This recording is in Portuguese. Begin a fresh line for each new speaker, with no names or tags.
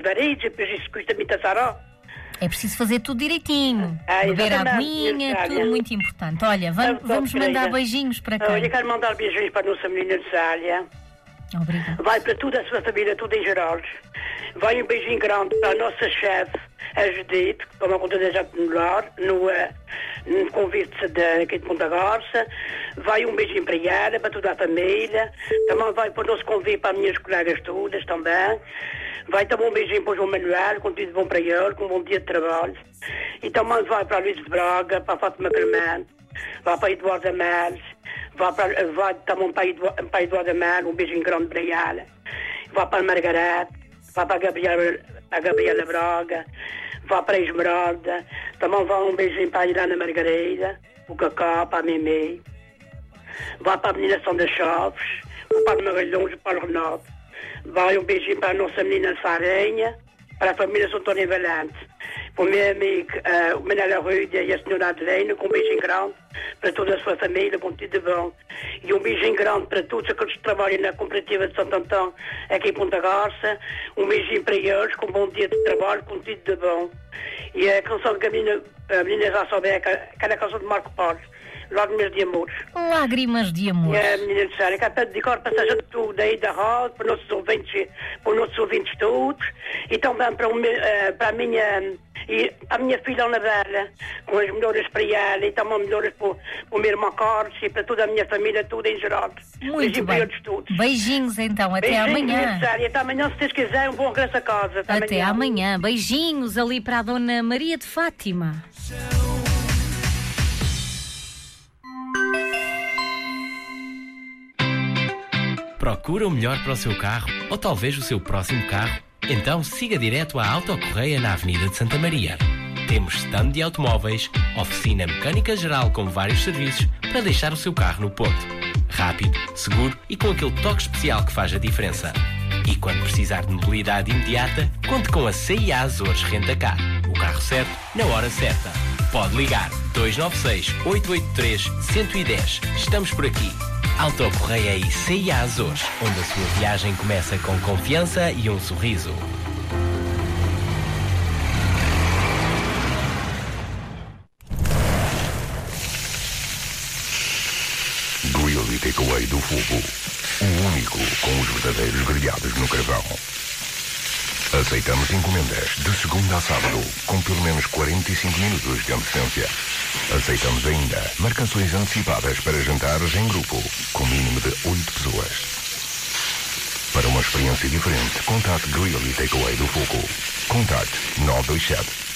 varizes, depois isso custa muita saró.
É preciso fazer tudo direitinho. Beber aguinha, tudo muito importante. Olha, vamos mandar beijinhos para cá.
Olha, quero mandar beijinhos para a nossa menina de Célia.
Obrigada.
Vai para toda a sua família, tudo em geral. Vai um beijinho grande para a nossa chefe, a Judite, que toma conta da gente no convite aqui de Ponta Garça. Vai um beijinho para ela, para toda a família. Também vai para o nosso convite para as minhas colegas todas também. Vai também um beijinho para o João Manuel, com tudo bom para ele, com um bom dia de trabalho. E também vai para a Luís de Braga, para a Fátima Clemente, vai para a Eduardo Ameles, vai também para a Eduardo Ameles, um beijinho grande para ela. Vai para a Margarete, vai para a Gabriela Braga, vai para a Esmeralda, também vai um beijinho para a Irana Margarida, o Cacá, para a Mimi. Vai para a menina Sandra Chaves, o Paulo Magalhães, o Paulo Renato. Vai um beijinho para a nossa menina Sarenha, para a família Santónio Valente, para o meu amigo o Manela Rúdia e a senhora Adelina, com um beijinho grande para toda a sua família, com tudo de bom. E um beijinho grande para todos aqueles que trabalham na cooperativa de Santo Antão, aqui em Ponta Garça. Um beijinho para eles, com um bom dia de trabalho, com tudo de bom. E a canção que a menina já souber, aquela canção de Marco Paulo. Lágrimas de amor.
Lágrimas de amor.
É, menina de Sério, que é para dedicar para seja de tudo aí da rádio, para os nossos ouvintes todos, e também para a minha filha Anabela, com as melhores para ela, e também melhores para o meu irmão Carlos, e para toda a minha família, tudo em geral.
Muito bem. Beijinhos então, até amanhã.
Sério, até amanhã, se Deus quiser, um bom regresso a casa.
Até amanhã. Beijinhos ali para a Dona Maria de Fátima.
Procura o melhor para o seu carro ou talvez o seu próximo carro? Então siga direto à Autocorreia na Avenida de Santa Maria. Temos stand de automóveis, oficina mecânica geral com vários serviços para deixar o seu carro no ponto. Rápido, seguro e com aquele toque especial que faz a diferença. E quando precisar de mobilidade imediata, conte com a CIA Azores Renta-Car. O carro certo, na hora certa. Pode ligar 296 883 110. Estamos por aqui. Autocorreia e CIA Azores, onde a sua viagem começa com confiança e um sorriso.
Grill e Takeaway do Fogo. O único com os verdadeiros grelhados no carvão. Aceitamos encomendas de segunda a sábado, com pelo menos 45 minutos de antecedência. Aceitamos ainda marcações antecipadas para jantares em grupo, com mínimo de 8 pessoas. Para uma experiência diferente, contate Grill e Takeaway do Fogo. Contate 927